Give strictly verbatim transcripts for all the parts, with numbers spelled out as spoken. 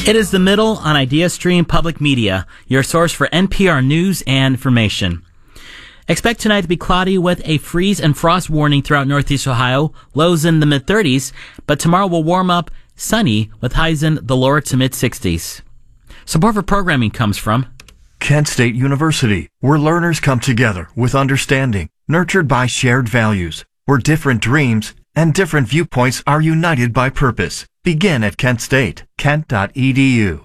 It is the Middle on IdeaStream Public Media, your source for N P R news and information. Expect tonight to be cloudy with a freeze and frost warning throughout northeast Ohio, lows in the mid thirties, but tomorrow will warm up sunny with highs in the lower to mid sixties. Support for programming comes from Kent State University, where learners come together with understanding, nurtured by shared values, where different dreams and different viewpoints are united by purpose. Begin at Kent State, kent dot e d u.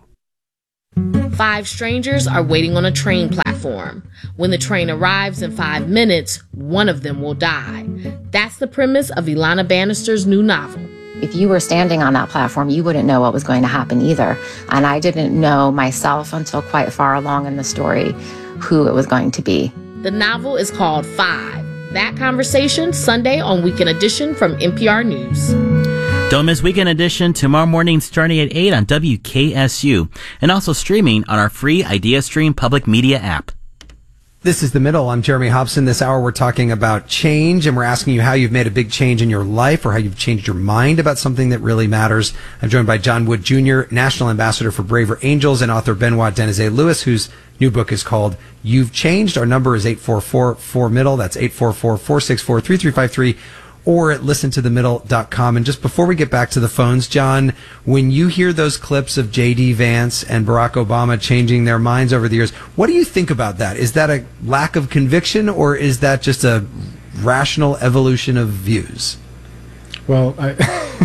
Five strangers are waiting on a train platform. When the train arrives in five minutes, one of them will die. That's the premise of Ilana Bannister's new novel. If you were standing on that platform, you wouldn't know what was going to happen either. And I didn't know myself until quite far along in the story who it was going to be. The novel is called Five. That conversation Sunday on Weekend Edition from N P R News. Don't miss Weekend Edition tomorrow morning starting at eight on W K S U and also streaming on our free IdeaStream Public Media app. This is The Middle. I'm Jeremy Hobson. This hour we're talking about change, and we're asking you how you've made a big change in your life or how you've changed your mind about something that really matters. I'm joined by John Wood Junior, National Ambassador for Braver Angels, and author Benoit Denizet-Lewis, whose new book is called You've Changed. Our number is eight four four, four middle. That's eight four four, four six four, three three five three. Or at listen to the middle dot com. And just before we get back to the phones, John, when you hear those clips of J D. Vance and Barack Obama changing their minds over the years, what do you think about that? Is that a lack of conviction, or is that just a rational evolution of views? Well, I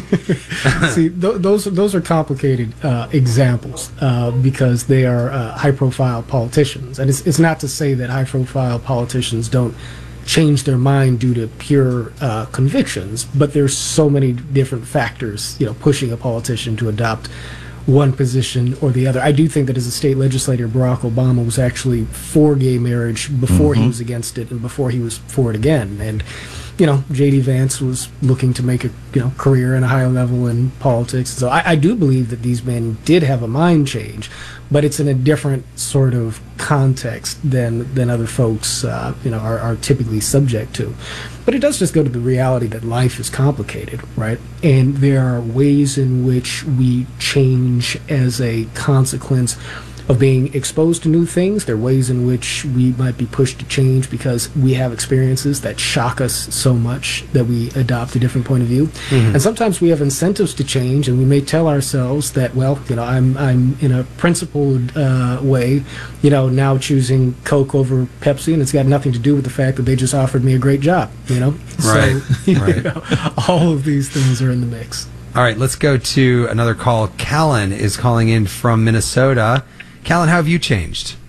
see, th- those those are complicated uh, examples uh, because they are uh, high-profile politicians. And it's, it's not to say that high-profile politicians don't change their mind due to pure uh, convictions, but there's so many different factors, you know, pushing a politician to adopt one position or the other. I do think that as a state legislator, Barack Obama was actually for gay marriage before mm-hmm. he was against it and before he was for it again. And, you know, J D. Vance was looking to make a, you know, career and a higher level in politics. So I, I do believe that these men did have a mind change, but it's in a different sort of context than than other folks, uh, you know, are, are typically subject to. But it does just go to the reality that life is complicated, right? And there are ways in which we change as a consequence of being exposed to new things. There are ways in which we might be pushed to change because we have experiences that shock us so much that we adopt a different point of view. Mm-hmm. And sometimes we have incentives to change, and we may tell ourselves that, well, you know, I'm I'm in a principled uh, way, you know, now choosing Coke over Pepsi, and it's got nothing to do with the fact that they just offered me a great job, you know? Right. So, you right. know, all of these things are in the mix. All right, let's go to another call. Callan is calling in from Minnesota. Callan, how have you changed?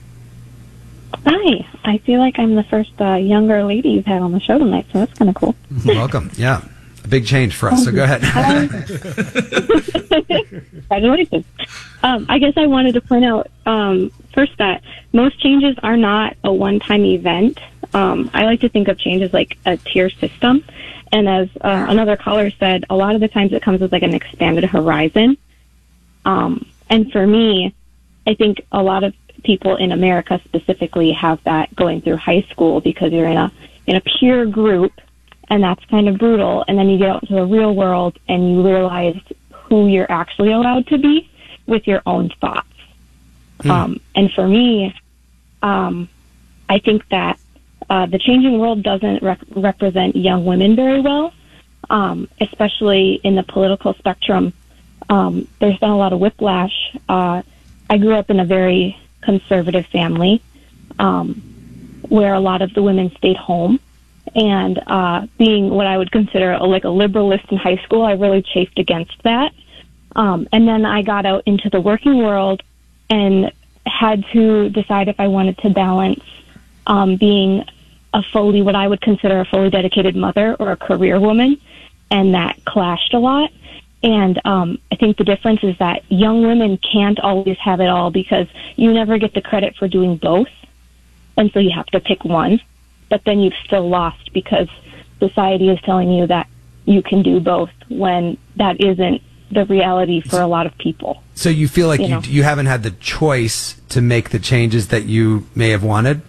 Hi. I feel like I'm the first uh, younger lady you've had on the show tonight, so that's kind of cool. Welcome. Yeah. A big change for us, so go ahead. Um, Congratulations. Um, I guess I wanted to point out um, first that most changes are not a one-time event. Um, I like to think of change as like a tier system. And as uh, another caller said, a lot of the times it comes with like an expanded horizon. Um, and for me, I think a lot of people in America specifically have that going through high school because you're in a in a peer group, and that's kind of brutal. And then you get out into the real world and you realize who you're actually allowed to be with your own thoughts. Mm. Um, and for me, um, I think that uh, the changing world doesn't rec- represent young women very well, um, especially in the political spectrum. Um, there's been a lot of whiplash. Uh, I grew up in a very conservative family um, where a lot of the women stayed home. And uh, being what I would consider a, like a liberalist in high school, I really chafed against that. Um, and then I got out into the working world and had to decide if I wanted to balance um, being a fully, what I would consider a fully dedicated mother or a career woman. And that clashed a lot. And um, I think the difference is that young women can't always have it all because you never get the credit for doing both. And so you have to pick one. But then you've still lost because society is telling you that you can do both when that isn't the reality for a lot of people. So you feel like you, you, know? you haven't had the choice to make the changes that you may have wanted?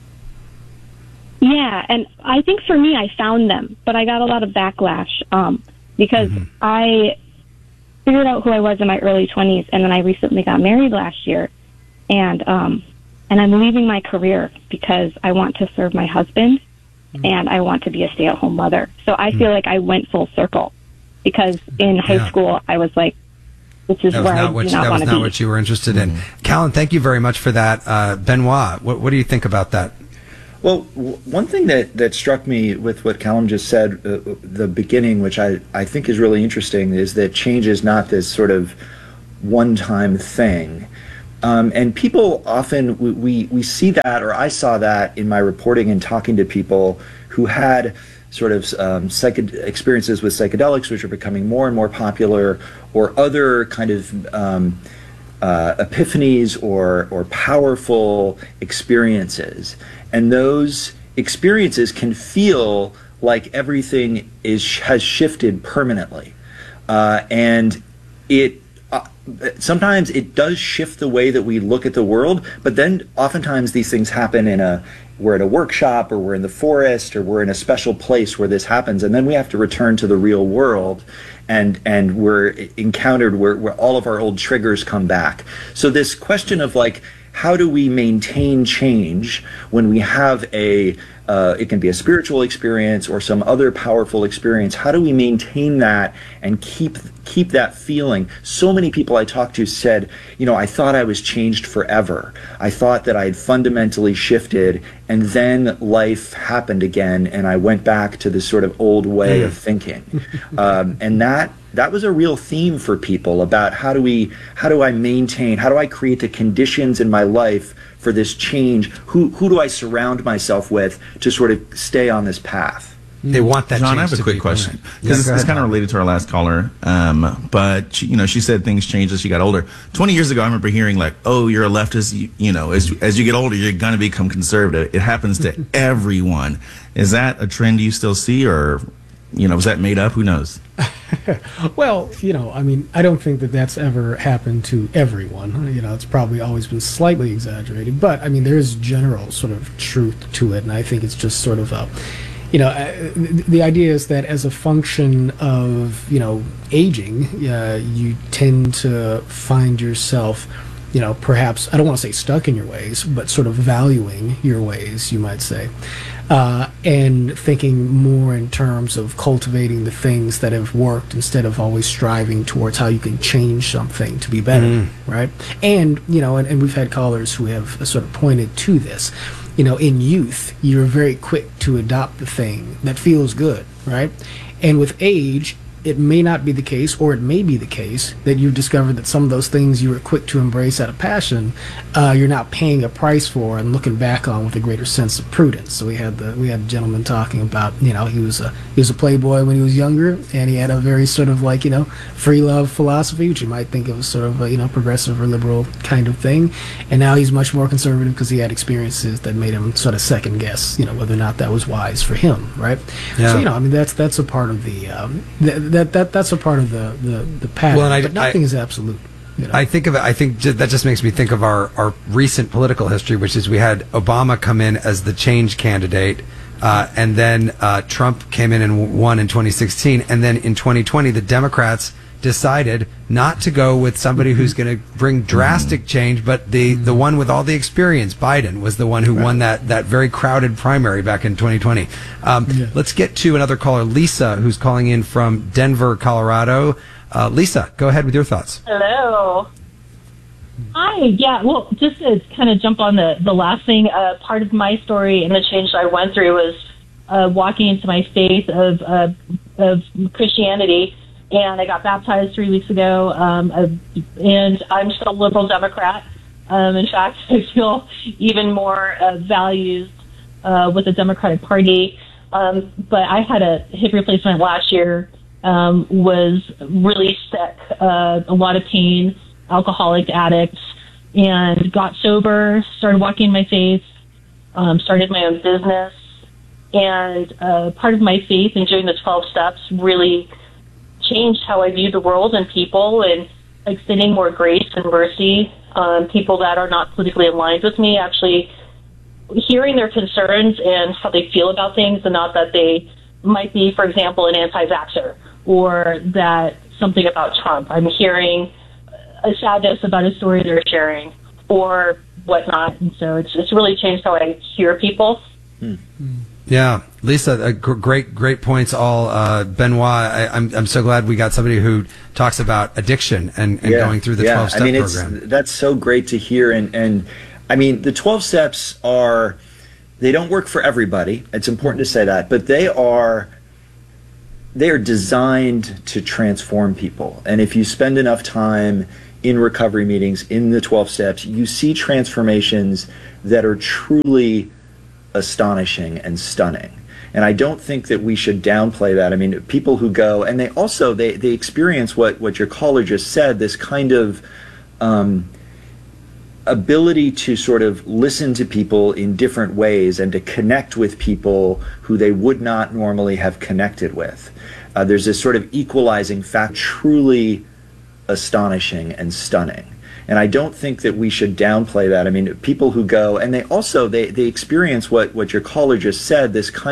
Yeah, and I think for me, I found them, but I got a lot of backlash um, because mm-hmm. I figured out who I was in my early twenties, and then I recently got married last year, and um, and I'm leaving my career because I want to serve my husband, mm-hmm. and I want to be a stay-at-home mother. So I mm-hmm. feel like I went full circle, because in high yeah. school I was like, this is that where I was not do what, not that want was to not be. what you were interested in. Mm-hmm. Callan, thank you very much for that. Uh, Benoit, what, what do you think about that? Well, w- one thing that, that struck me with what Callum just said, uh, the beginning, which I, I think is really interesting, is that change is not this sort of one-time thing. Um, and people often, we, we, we see that, or I saw that in my reporting and talking to people who had sort of um, psych- experiences with psychedelics, which are becoming more and more popular, or other kind of um, uh, epiphanies or, or powerful experiences. And those experiences can feel like everything is has shifted permanently. Uh, and it uh, sometimes it does shift the way that we look at the world, but then oftentimes these things happen in a, we're at a workshop, or we're in the forest, or we're in a special place where this happens, and then we have to return to the real world, and and we're encountered where, where all of our old triggers come back. So this question of like, how do we maintain change when we have a, uh, it can be a spiritual experience or some other powerful experience? How do we maintain that and keep keep that feeling? So many people I talked to said, you know, I thought I was changed forever. I thought that I had fundamentally shifted, and then life happened again, and I went back to this sort of old way mm. of thinking. Um, and that that was a real theme for people about how do we, how do I maintain, how do I create the conditions in my life for this change? Who who do I surround myself with to sort of stay on this path? They want that. John, change I have a to quick be question, permanent. because Yeah, it's, it's kind of related to our last caller. Um, but she, you know, she said things changed as she got older. Twenty years ago, I remember hearing like, "Oh, you're a leftist. You, you know, as as you get older, you're going to become conservative." It happens to everyone. Is that a trend you still see, or, you know, was that made up? Who knows? Well, you know, I mean, I don't think that that's ever happened to everyone. You know, it's probably always been slightly exaggerated, but I mean, there is general sort of truth to it, and I think it's just sort of a, you know, uh, the idea is that as a function of, you know, aging, uh, you tend to find yourself, you know, perhaps, I don't want to say stuck in your ways, but sort of valuing your ways, you might say. Uh, and thinking more in terms of cultivating the things that have worked instead of always striving towards how you can change something to be better, mm. right? And, you know, and, and we've had callers who have sort of pointed to this. You know, in youth, you're very quick to adopt the thing that feels good, right? And with age, it may not be the case, or it may be the case, that you've discovered that some of those things you were quick to embrace out of passion, uh, you're now paying a price for and looking back on with a greater sense of prudence. So we had the we had a gentleman talking about, you know, he was a he was a playboy when he was younger, and he had a very sort of like, you know, free love philosophy, which you might think of as sort of a, you know, progressive or liberal kind of thing. And now he's much more conservative because he had experiences that made him sort of second guess, you know, whether or not that was wise for him, right? Yeah. So, you know, I mean, that's that's a part of the um, the That, that that's a part of the the, the pattern, well, and I, but nothing I, is absolute. You know? I think of it. I think j- that just makes me think of our, our recent political history, which is we had Obama come in as the change candidate, uh, and then uh, Trump came in and w- won in twenty sixteen, and then in twenty twenty the Democrats decided not to go with somebody who's going to bring drastic change, but the, the one with all the experience, Biden, was the one who right. won that, that very crowded primary back in twenty twenty. Um, yeah. Let's get to another caller, Lisa, who's calling in from Denver, Colorado. Uh, Lisa, go ahead with your thoughts. Hello. Hi. Yeah, well, just to kind of jump on the, the last thing, uh, part of my story and the change that I went through was uh, walking into my faith of, uh, of Christianity. And I got baptized three weeks ago, um, uh, and I'm still a liberal Democrat. Um, in fact, I feel even more uh, values uh, with the Democratic Party. Um, but I had a hip replacement last year, um, was really sick, uh, a lot of pain, alcoholic addict, and got sober, started walking in my faith, um, started my own business. And uh, part of my faith in doing the twelve steps really changed how I view the world and people, and extending more grace and mercy on people that are not politically aligned with me, actually hearing their concerns and how they feel about things, and not that they might be, for example, an anti-vaxxer, or that something about Trump. I'm hearing a sadness about a story they're sharing or whatnot. And so it's, it's really changed how I hear people. Hmm. Yeah, Lisa, uh, gr- great, great points. All uh, Benoit, I, I'm, I'm so glad we got somebody who talks about addiction and, and yeah, going through the yeah. twelve-step I mean, program. It's, that's so great to hear. And, and I mean, the twelve steps are, they don't work for everybody. It's important to say that, but they are, they are designed to transform people. And if you spend enough time in recovery meetings, in the twelve steps, you see transformations that are truly astonishing and stunning. And I don't think that we should downplay that. I mean, people who go, and they also, they, they experience what, what your caller just said, this kind of um, ability to sort of listen to people in different ways and to connect with people who they would not normally have connected with. Uh, there's this sort of equalizing fact, truly astonishing and stunning. And I don't think that we should downplay that. I mean, people who go, and they also, they, they experience what, what your caller just said, this kind